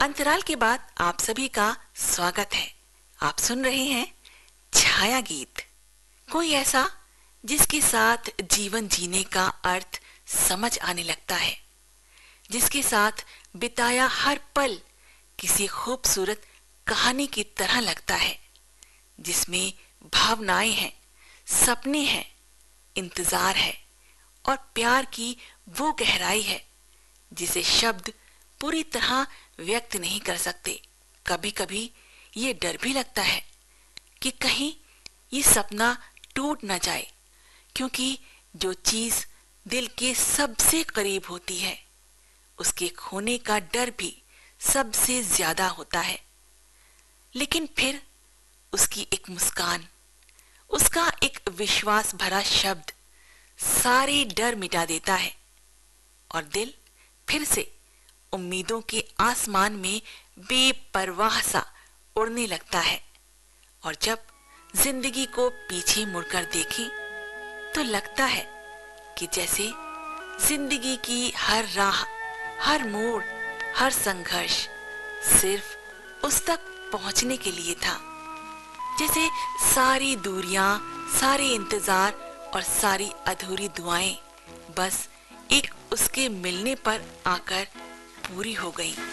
अंतराल के बाद आप सभी का स्वागत है। आप सुन रहे हैं छाया गीत। कोई ऐसा जिसके साथ जीवन जीने का अर्थ समझ आने लगता है, जिसके साथ बिताया हर पल किसी खूबसूरत कहानी की तरह लगता है, जिसमें भावनाएं हैं, सपने हैं, इंतजार है और प्यार की वो गहराई है जिसे शब्द पूरी तरह व्यक्त नहीं कर सकते। कभी कभी ये डर भी लगता है कि कहीं ये सपना टूट न जाए, क्योंकि जो चीज दिल के सबसे करीब होती है उसके खोने का डर भी सबसे ज्यादा होता है। लेकिन फिर उसकी एक मुस्कान, उसका एक विश्वास भरा शब्द सारे डर मिटा देता है और दिल फिर से उम्मीदों के आसमान में बेपरवाह सा उड़ने लगता है। और जब जिंदगी को पीछे मुड़कर देखें तो लगता है कि जैसे जिंदगी की हर राह, हर मोड़, हर संघर्ष सिर्फ उस तक पहुंचने के लिए था। जैसे सारी दूरियां, सारे इंतजार और सारी अधूरी दुआएं बस एक उसके मिलने पर आकर पूरी हो गई।